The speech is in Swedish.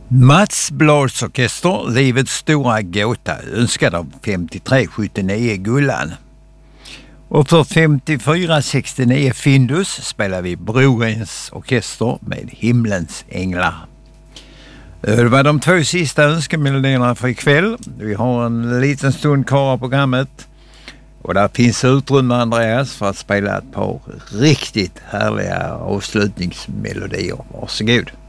Mats Blads orkester, Livets stora gåta, önskad av 5379 Gullan. Och för 5469 Findus spelar vi Broens orkester med Himlens änglar. Det var de två sista önskemelodierna för ikväll. Vi har en liten stund kvar av programmet. Och där finns utrymme, Andreas, för att spela ett par riktigt härliga avslutningsmelodier. Varsågod.